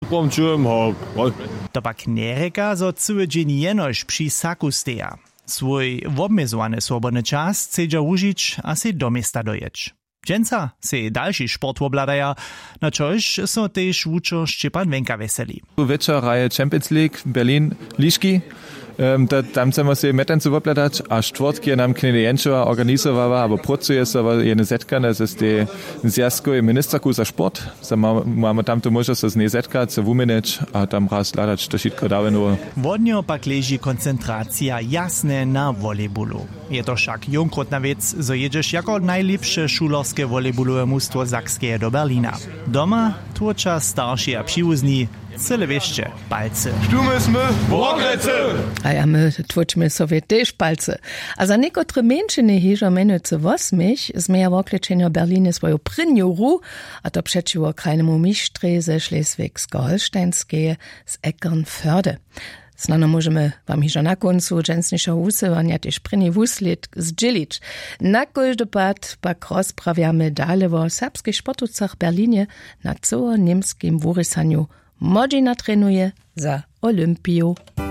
Pomčujem ho. To pak nereka, zo cyły dzień jenoś przy saku steja. Swój obmezowany swobodny czas chce użyć, a se do miasta dojeć. Dżęca se dalszy sport obladaja, na czoś so też uczo Szczepan Wenka weseli. Wieczór Reihe Champions League, Berlin, Liszki. Tam chcemy się metancu obladać, a czwartki nam Knedjenčova organizowała, albo pracuje se jedne zetkane, to jest te zjazkowe ministerku za sport. Mamy tam tu możliwość z nie zetkać, se wymienić, a tam raz ladać to wszystko dawno. Wodnio pak leży koncentracja jasne na volejbolu. Je to však junkrotna vec, zo jedziesz jako najlepsze šulorskie volejbolowe mustwo Zakskie do Berlina. Doma tłoča starsi a przywozni cyle wieście palce. Stumysmy Woklecy! A ja my tłuczmy sobie też palce. A za niekotry mężczyny hiżo menujące wosmich zmieja Wokleczenia Berliny swoją prynjuru, a to przeciwko krajnemu mistrze ze Schleswig-Holsteinskie z Eckernförde. Znano możemy wam hiżo na końcu dżęsniejszego usywania też prynie wuslit zdzielić. Na każdy pad pak rozprawiamy dalej o serbskich sportowcach Berlinie na co niemskim wurysaniu Modzina trenuje za Olympiu.